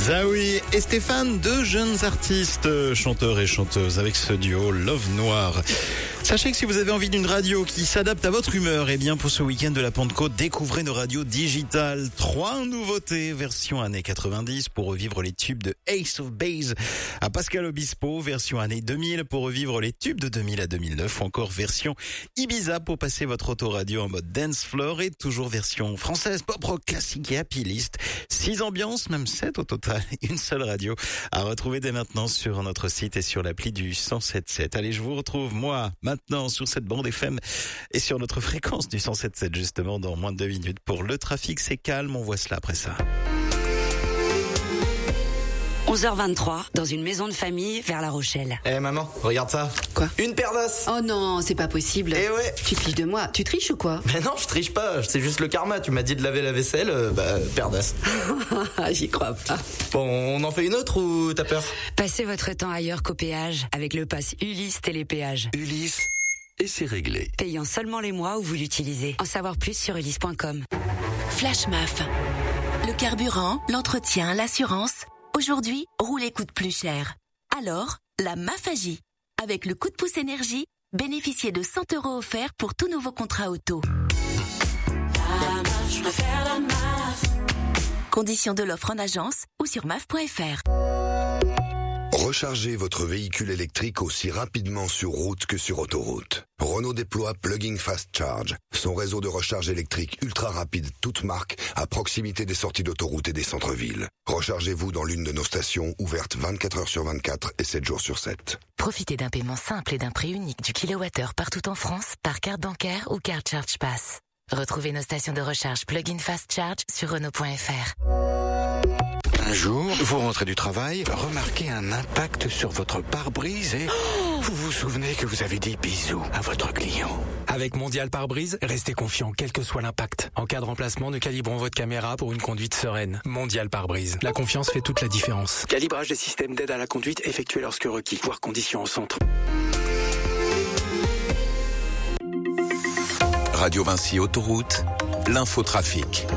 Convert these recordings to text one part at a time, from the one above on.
Zawi et Stéphane, deux jeunes artistes, chanteurs et chanteuses avec ce duo Love Noir. Sachez que si vous avez envie d'une radio qui s'adapte à votre humeur, eh bien pour ce week-end de la Pentecôte, découvrez nos radios digitales. 3 nouveautés, version années 90 pour revivre les tubes de Ace of Base à Pascal Obispo, version années 2000 pour revivre les tubes de 2000 à 2009, ou encore version Ibiza pour passer votre autoradio en mode dance floor, et toujours version française, pop rock classique et happy list. 6 ambiances, même 7 au total, une seule radio à retrouver dès maintenant sur notre site et sur l'appli du 107.7. Allez, je vous retrouve moi maintenant sur cette bande FM et sur notre fréquence du 107.7 justement dans moins de 2 minutes. Pour le trafic, c'est calme, on voit cela après ça. 11h23, dans une maison de famille vers La Rochelle. Eh maman, regarde ça. Quoi? Une paire d'os. Oh non, c'est pas possible. Eh ouais. Tu te fiches de moi. Tu triches ou quoi? Mais non, je triche pas, c'est juste le karma. Tu m'as dit de laver la vaisselle, paire d'os. J'y crois pas. Bon, on en fait une autre ou t'as peur? Passez votre temps ailleurs qu'au péage avec le pass Ulysse Télépéage. Ulysse, et c'est réglé. Payant seulement les mois où vous l'utilisez. En savoir plus sur ulysse.com. Flash MAF. Le carburant, l'entretien, l'assurance. Aujourd'hui, rouler coûte plus cher. Alors, la MAF agit. Avec le coup de pouce énergie, bénéficiez de 100 € offerts pour tout nouveau contrat auto. La MAF, je préfère la MAF. Conditions de l'offre en agence ou sur maf.fr. Rechargez votre véhicule électrique aussi rapidement sur route que sur autoroute. Renault déploie Plug-in Fast Charge, son réseau de recharge électrique ultra rapide toute marque à proximité des sorties d'autoroute et des centres-villes. Rechargez-vous dans l'une de nos stations ouvertes 24 heures sur 24 et 7 jours sur 7. Profitez d'un paiement simple et d'un prix unique du kilowattheure partout en France par carte bancaire ou carte Charge Pass. Retrouvez nos stations de recharge Plug-in Fast Charge sur Renault.fr. Un jour, vous rentrez du travail, remarquez un impact sur votre pare-brise et vous vous souvenez que vous avez dit bisous à votre client. Avec Mondial Pare-Brise, restez confiant quel que soit l'impact. En cas de remplacement, nous calibrons votre caméra pour une conduite sereine. Mondial Pare-Brise. La confiance fait toute la différence. Calibrage des systèmes d'aide à la conduite effectué lorsque requis. Voir conditions au centre. Radio Vinci Autoroute, l'infotrafic.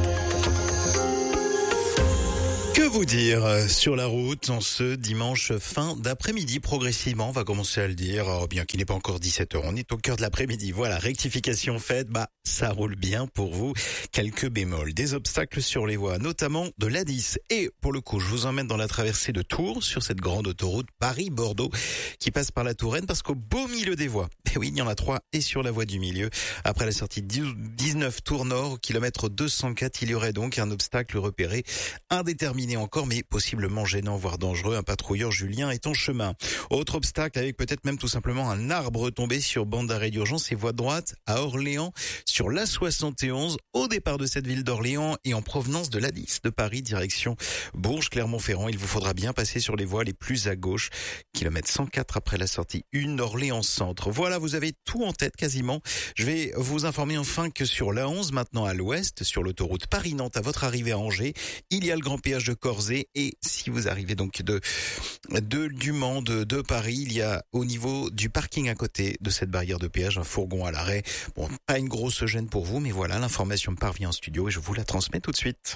Que vous dire sur la route en ce dimanche fin d'après-midi? Progressivement, on va commencer à le dire, bien qu'il n'est pas encore 17h, on est au cœur de l'après-midi. Voilà, rectification faite, ça roule bien pour vous. Quelques bémols, des obstacles sur les voies, notamment de l'A10. Et pour le coup, je vous emmène dans la traversée de Tours, sur cette grande autoroute Paris-Bordeaux, qui passe par la Touraine, parce qu'au beau milieu des voies, et oui, il y en a 3, et sur la voie du milieu, après la sortie 19 Tours Nord, au kilomètre 204, il y aurait donc un obstacle repéré, indéterminé encore, mais possiblement gênant, voire dangereux. Un patrouilleur Julien est en chemin. Autre obstacle avec peut-être même tout simplement un arbre tombé sur bande d'arrêt d'urgence et voie droite à Orléans sur l'A71 au départ de cette ville d'Orléans et en provenance de l'A10 de Paris direction Bourges, Clermont-Ferrand. Il vous faudra bien passer sur les voies les plus à gauche, kilomètre 104 après la sortie 1 Orléans Centre. Voilà, vous avez tout en tête quasiment. Je vais vous informer enfin que sur l'A11 maintenant à l'ouest, sur l'autoroute Paris-Nantes à votre arrivée à Angers, il y a le grand péage de Corzé, et si vous arrivez donc du Mans, de Paris, il y a au niveau du parking à côté de cette barrière de péage un fourgon à l'arrêt. Bon, pas une grosse gêne pour vous, mais voilà, l'information me parvient en studio et je vous la transmets tout de suite.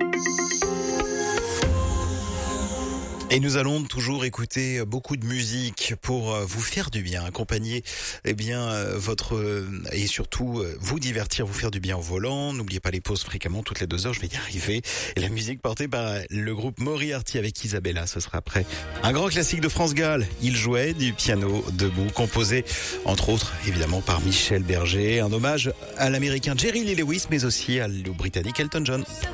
Et nous allons toujours écouter beaucoup de musique pour vous faire du bien, accompagner et surtout vous divertir, vous faire du bien au volant. N'oubliez pas les pauses fréquemment, toutes les 2 heures, je vais y arriver. Et la musique portée par le groupe Moriarty avec Isabella, ce sera après. Un grand classique de France Gall, il jouait du piano debout, composé entre autres évidemment par Michel Berger. Un hommage à l'américain Jerry Lee Lewis, mais aussi au britannique Elton John.